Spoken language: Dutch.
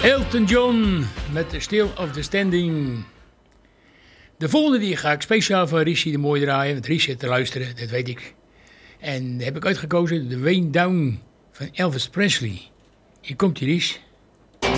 Elton John met Still of the Standing. De volgende die ga ik speciaal van Rishi de Mooi draaien. Want Rishi zit te luisteren, dat weet ik. En heb ik uitgekozen de Way Down van Elvis Presley. Hier komt hij, Ries.